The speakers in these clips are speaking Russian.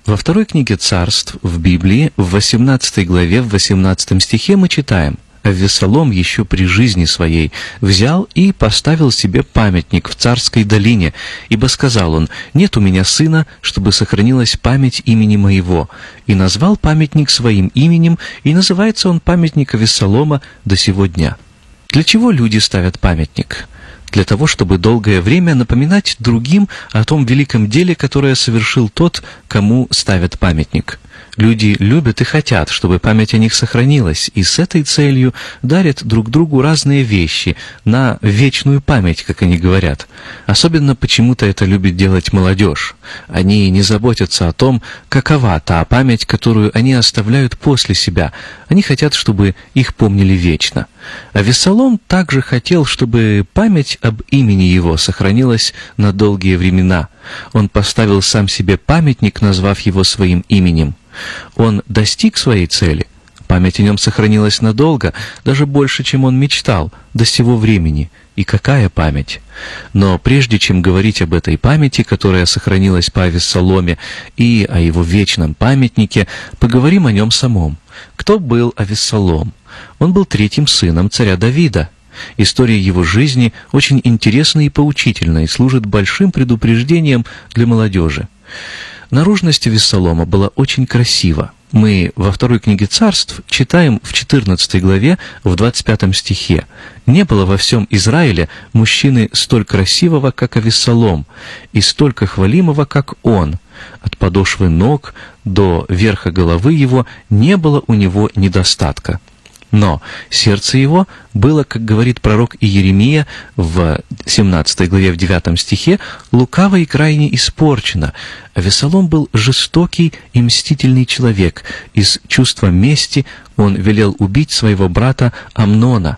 Во второй книге Царств в Библии, в 18 главе, в 18 стихе мы читаем: «Авессалом еще при жизни своей взял и поставил себе памятник в Царской долине, ибо сказал он: нет у меня сына, чтобы сохранилась память имени моего. И назвал памятник своим именем, и называется он памятник Авессалома до сего дня». Для чего люди ставят памятник? Для того, чтобы долгое время напоминать другим о том великом деле, которое совершил тот, кому ставят памятник. Люди любят и хотят, чтобы память о них сохранилась, и с этой целью дарят друг другу разные вещи на вечную память, как они говорят. Особенно почему-то это любит делать молодежь. Они не заботятся о том, какова та память, которую они оставляют после себя. Они хотят, чтобы их помнили вечно. Авессалом также хотел, чтобы память об имени его сохранилась на долгие времена. Он поставил сам себе памятник, назвав его своим именем. Он достиг своей цели. Память о нем сохранилась надолго, даже больше, чем он мечтал, до сего времени. И какая память! Но прежде чем говорить об этой памяти, которая сохранилась по Авессаломе, и о его вечном памятнике, поговорим о нем самом. Кто был Авессалом? Он был третьим сыном царя Давида. История его жизни очень интересна и поучительна, и служит большим предупреждением для молодежи. Наружность Авессалома была очень красива. Мы во второй книге Царств читаем в 14 главе, в 25 стихе: «Не было во всем Израиле мужчины столь красивого, как Авессалом, и столько хвалимого, как он. От подошвы ног до верха головы его не было у него недостатка». Но сердце его было, как говорит пророк Иеремия в 17 главе, в 9 стихе, лукаво и крайне испорчено. Авессалом был жестокий и мстительный человек. Из чувства мести он велел убить своего брата Амнона.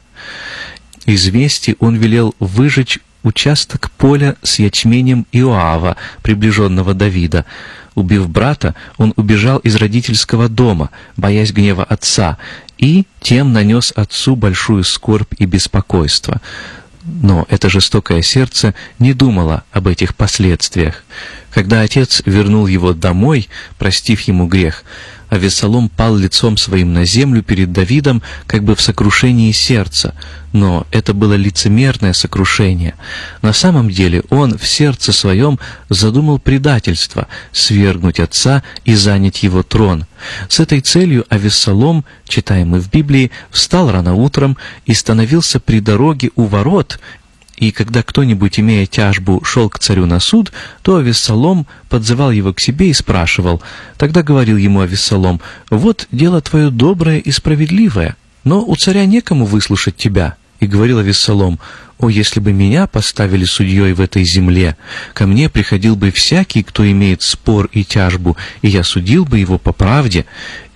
Из мести он велел выжечь участок поля с ячменем Иоава, приближенного Давида. Убив брата, он убежал из родительского дома, боясь гнева отца, и тем нанес отцу большую скорбь и беспокойство. Но это жестокое сердце не думало об этих последствиях. Когда отец вернул его домой, простив ему грех, Авессалом пал лицом своим на землю перед Давидом, как бы в сокрушении сердца. Но это было лицемерное сокрушение. На самом деле он в сердце своем задумал предательство, свергнуть отца и занять его трон. С этой целью Авессалом, читаем мы в Библии, встал рано утром и становился при дороге у ворот. И когда кто-нибудь, имея тяжбу, шел к царю на суд, то Авессалом подзывал его к себе и спрашивал. Тогда говорил ему Авессалом: «Вот дело твое доброе и справедливое, но у царя некому выслушать тебя». И говорил Авессалом: «О, если бы меня поставили судьей в этой земле, ко мне приходил бы всякий, кто имеет спор и тяжбу, и я судил бы его по правде».